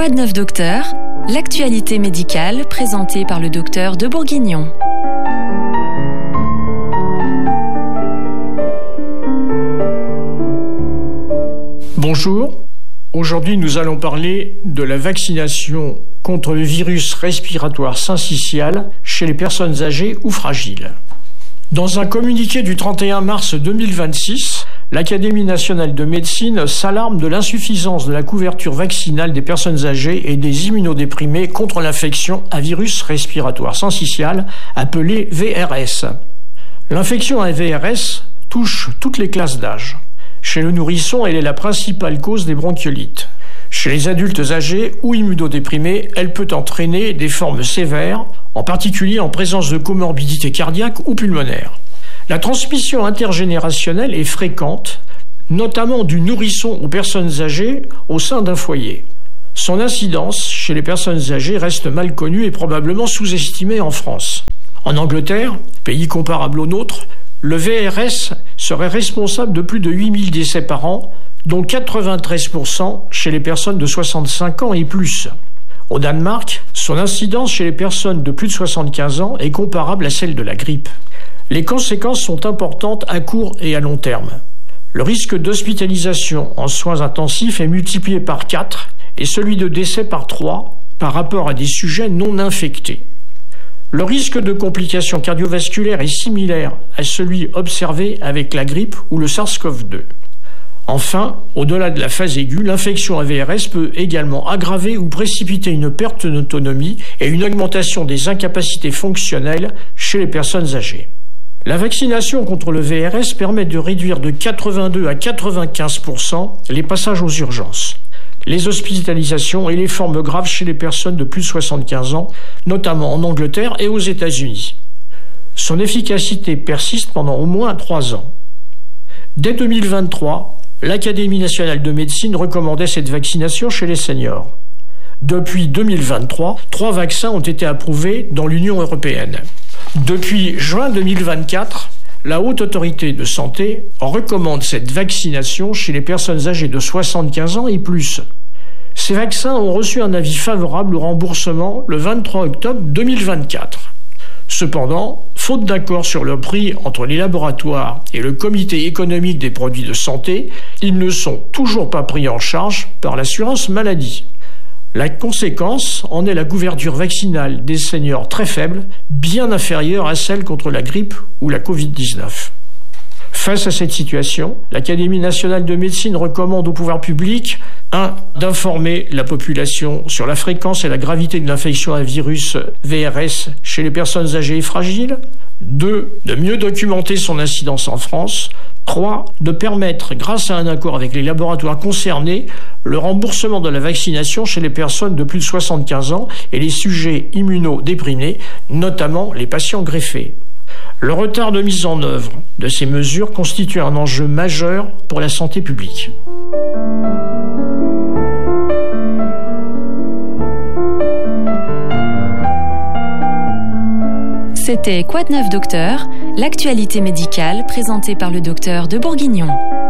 Quoi de neuf docteur ? L'actualité médicale présentée par le docteur de Bourguignon. Bonjour, aujourd'hui nous allons parler de la vaccination contre le virus respiratoire syncytial chez les personnes âgées ou fragiles. Dans un communiqué du 31 mars 2026, l'Académie nationale de médecine s'alarme de l'insuffisance de la couverture vaccinale des personnes âgées et des immunodéprimés contre l'infection à virus respiratoire syncytial, appelée VRS. L'infection à VRS touche toutes les classes d'âge. Chez le nourrisson, elle est la principale cause des bronchiolites. Chez les adultes âgés ou immunodéprimés, elle peut entraîner des formes sévères, en particulier en présence de comorbidités cardiaques ou pulmonaires. La transmission intergénérationnelle est fréquente, notamment du nourrisson aux personnes âgées au sein d'un foyer. Son incidence chez les personnes âgées reste mal connue et probablement sous-estimée en France. En Angleterre, pays comparable au nôtre, le VRS serait responsable de plus de 8000 décès par an, dont 93% chez les personnes de 65 ans et plus. Au Danemark, son incidence chez les personnes de plus de 75 ans est comparable à celle de la grippe. Les conséquences sont importantes à court et à long terme. Le risque d'hospitalisation en soins intensifs est multiplié par 4 et celui de décès par 3 par rapport à des sujets non infectés. Le risque de complications cardiovasculaires est similaire à celui observé avec la grippe ou le SARS-CoV-2. Enfin, au-delà de la phase aiguë, l'infection à VRS peut également aggraver ou précipiter une perte d'autonomie et une augmentation des incapacités fonctionnelles chez les personnes âgées. La vaccination contre le VRS permet de réduire de 82 à 95% les passages aux urgences, les hospitalisations et les formes graves chez les personnes de plus de 75 ans, notamment en Angleterre et aux États-Unis. Son efficacité persiste pendant au moins 3 ans. Dès 2023, l'Académie nationale de médecine recommandait cette vaccination chez les seniors. Depuis 2023, 3 vaccins ont été approuvés dans l'Union européenne. Depuis juin 2024, la Haute Autorité de Santé recommande cette vaccination chez les personnes âgées de 75 ans et plus. Ces vaccins ont reçu un avis favorable au remboursement le 23 octobre 2024. Cependant, faute d'accord sur le prix entre les laboratoires et le Comité économique des produits de santé, ils ne sont toujours pas pris en charge par l'assurance maladie. La conséquence en est la couverture vaccinale des seniors très faible, bien inférieure à celle contre la grippe ou la Covid-19. Face à cette situation, l'Académie nationale de médecine recommande au pouvoir public 1. D'informer la population sur la fréquence et la gravité de l'infection à virus VRS chez les personnes âgées et fragiles. 2. De mieux documenter son incidence en France. 3. De permettre, grâce à un accord avec les laboratoires concernés, le remboursement de la vaccination chez les personnes de plus de 75 ans et les sujets immunodéprimés, notamment les patients greffés. Le retard de mise en œuvre de ces mesures constitue un enjeu majeur pour la santé publique. C'était Quoi de neuf docteur ? L'actualité médicale présentée par le docteur de Bourguignon.